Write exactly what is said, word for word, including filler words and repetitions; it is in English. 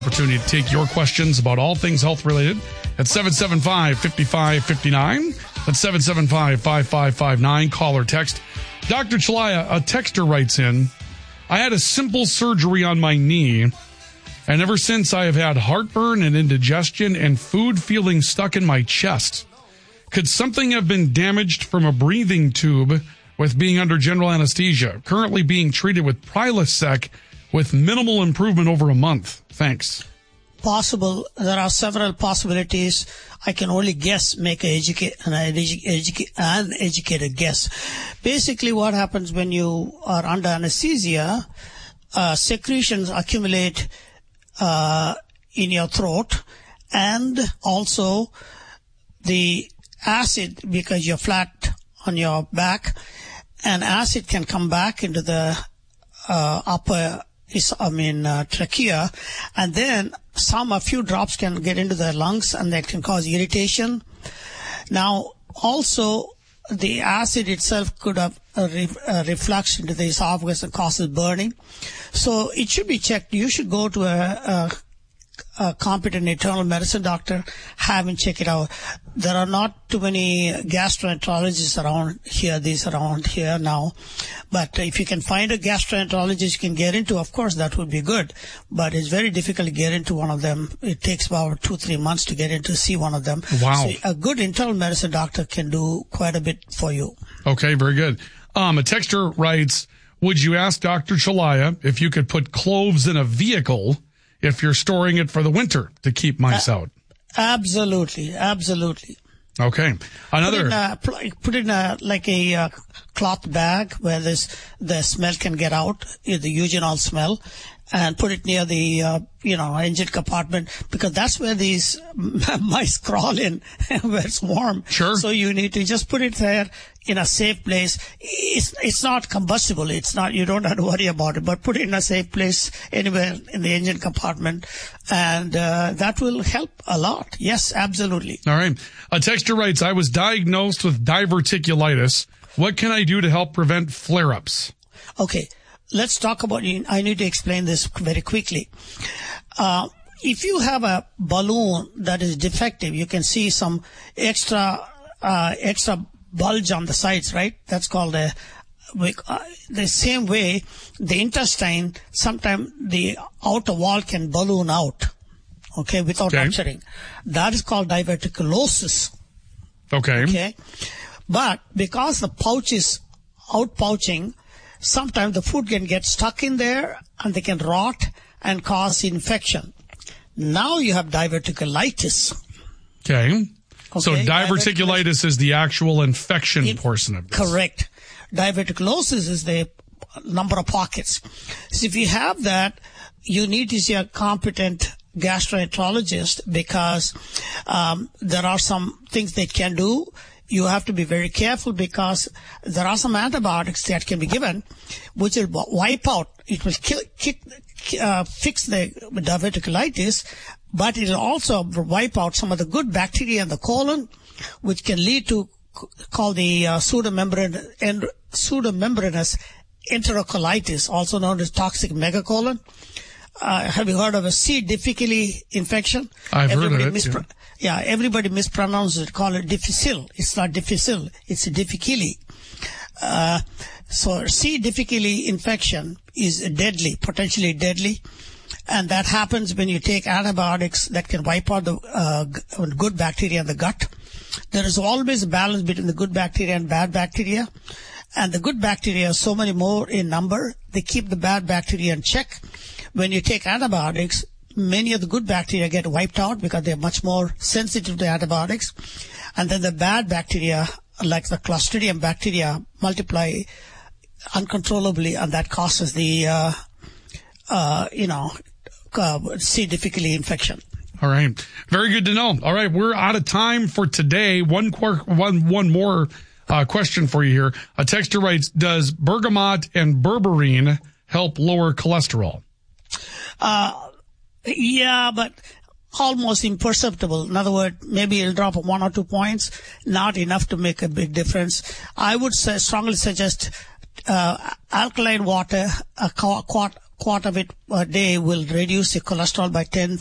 Opportunity to take your questions about all things health related at seven seven five, five five five nine. That's seven seven five, five five five nine. Call or text. Doctor Chalaya, a texter writes in, I had a simple surgery on my knee, and ever since I have had heartburn and indigestion and food feeling stuck in my chest. Could something have been damaged from a breathing tube with being under general anesthesia? Currently being treated with Prilosec with minimal improvement over a month. Thanks. Possible. There are several possibilities. I can only guess, make an, educate, an, educate, an educated guess. Basically, what happens when you are under anesthesia, uh, secretions accumulate uh, in your throat, and also the acid, because you're flat on your back, and acid can come back into the uh, upper Is, I mean, uh, trachea, and then some, a few drops can get into the lungs, and that can cause irritation. Now, also, the acid itself could have a, re, a reflux into the esophagus and causes burning. So it should be checked. You should go to a, a, a competent internal medicine doctor, have him check it out. There are not too many gastroenterologists around here, these around here now. But if you can find a gastroenterologist you can get into, of course, that would be good. But it's very difficult to get into one of them. It takes about two, three months to get in to see one of them. Wow. So a good internal medicine doctor can do quite a bit for you. Okay, very good. Um, a texter writes, would you ask Doctor Chalaya if you could put cloves in a vehicle if you're storing it for the winter to keep mice uh, out? Absolutely, absolutely. Okay. Another. Put in a, put in a like a uh, cloth bag where this the smell can get out, the eugenol smell, and put it near the uh, you know engine compartment, because that's where these mice crawl in where it's warm. Sure. So you need to just put it there in a safe place. It's it's not combustible. It's not. You don't have to worry about it. But put it in a safe place anywhere in the engine compartment, and uh, that will help a lot. Yes, absolutely. All right. A texter writes, I was diagnosed with diverticulitis. What can I do to help prevent flare-ups? Okay. Let's talk about, I need to explain this very quickly. Uh, if you have a balloon that is defective, you can see some extra, uh, extra bulge on the sides, right? That's called a, uh, the same way, the intestine, sometimes the outer wall can balloon out, okay, without okay. rupturing. That is called diverticulosis. Okay. Okay. But because the pouch is out-pouching, sometimes the food can get stuck in there and they can rot and cause infection. Now you have diverticulitis. Okay. Okay. So diverticulitis is the actual infection it, portion of this. Correct. Diverticulosis is the number of pockets. So if you have that, you need to see a competent gastroenterologist, because um, there are some things they can do. You have to be very careful, because there are some antibiotics that can be given, which will wipe out. It will kill, kick, uh, fix the diverticulitis, but it will also wipe out some of the good bacteria in the colon, which can lead to called the uh, pseudomembran- and pseudomembranous enterocolitis, also known as toxic megacolon. Uh, have you heard of a C. difficile infection? I've Everybody heard of it. mispro- yeah. yeah, everybody mispronounces it, call it difficile. It's not difficile, it's difficile. Uh, so C. difficile infection is deadly, potentially deadly. And that happens when you take antibiotics that can wipe out the uh, good bacteria in the gut. There is always a balance between the good bacteria and bad bacteria. And the good bacteria are so many more in number. They keep the bad bacteria in check. When you take antibiotics, many of the good bacteria get wiped out because they're much more sensitive to antibiotics. And then the bad bacteria, like the Clostridium bacteria, multiply uncontrollably, and that causes the, uh, uh, you know, uh, C. difficile infection. All right. Very good to know. All right. We're out of time for today. One, quar- one, one more uh, question for you here. A texter writes, does bergamot and berberine help lower cholesterol? Uh, yeah, but almost imperceptible. In other words, maybe it'll drop one or two points, not enough to make a big difference. I would say, strongly suggest uh, alkaline water, a quart, quart of it a day will reduce the cholesterol by ten,